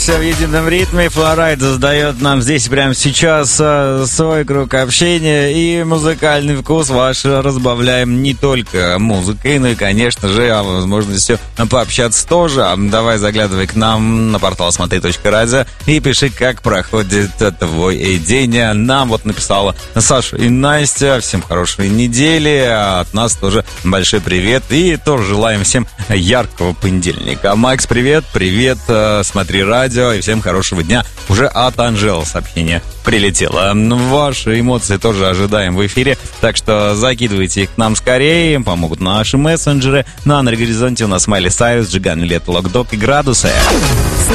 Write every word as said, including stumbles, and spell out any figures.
в едином ритме. Флорайд создает нам здесь прямо сейчас свой круг общения и музыкальный вкус ваш разбавляем не только музыкой, но и, конечно же, возможностью пообщаться тоже. Давай заглядывай к нам на портал смотри точка радио и пиши, как проходит твой день. Нам вот написала Саша и Настя. Всем хорошей недели. От нас тоже большой привет. И тоже желаем всем яркого понедельника. Макс, привет. Привет. Смотри радио. И всем хорошего дня. Уже от Анжелы сообщение прилетело. Ваши эмоции тоже ожидаем в эфире. Так что закидывайте их к нам скорее. Помогут наши мессенджеры. На, на горизонте у нас Майли Сайрус, Джиган, Лето, Локдог и Градусы.